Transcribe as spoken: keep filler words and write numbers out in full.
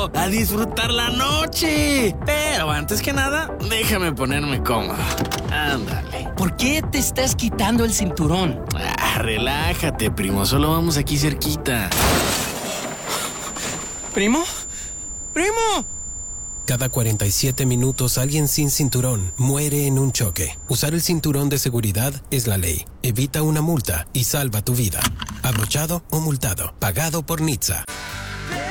primo, a disfrutar la noche. Pero antes que nada, déjame ponerme cómodo. Ándale. ¿Por qué te estás quitando el cinturón? Ah, relájate, primo, solo vamos aquí cerquita. ¿Primo? ¡Primo! Cada cuarenta y siete minutos alguien sin cinturón muere en un choque. Usar el cinturón de seguridad es la ley. Evita una multa y salva tu vida. Abrochado o multado. Pagado por N H T S A.